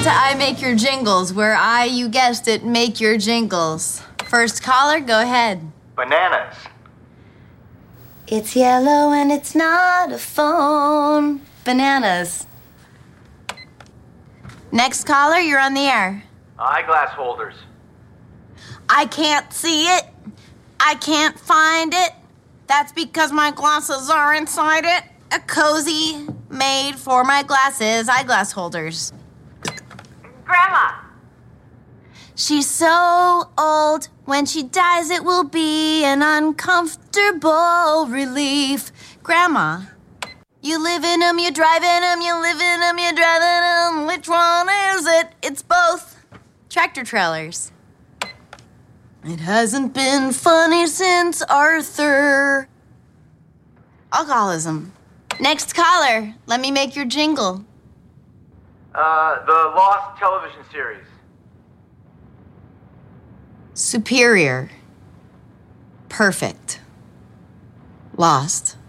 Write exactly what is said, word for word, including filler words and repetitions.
to I Make Your Jingles, where I, you guessed it, make your jingles. First caller, go ahead. Bananas. It's yellow and it's not a phone. Bananas. Next caller, you're on the air. Eyeglass holders. I can't see it. I can't find it. That's because my glasses are inside it. A cozy made for my glasses eyeglass holders. Grandma. She's so old. When she dies, it will be an uncomfortable relief. Grandma. You live in them, you drive in them, you live in them, you drive in them. Which one is it? It's both. Tractor trailers. It hasn't been funny since Arthur. Alcoholism. Next caller, let me make your jingle. Uh, the Lost television series. Superior. Perfect. Lost.